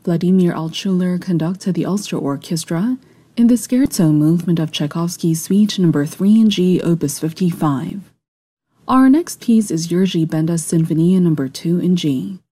Vladimir Altshuler conducted the Ulster Orchestra in the scherzo movement of Tchaikovsky's Suite No. 3 in G, Opus 55. Our next piece is Jerzy Benda's Sinfonia No. 2 in G.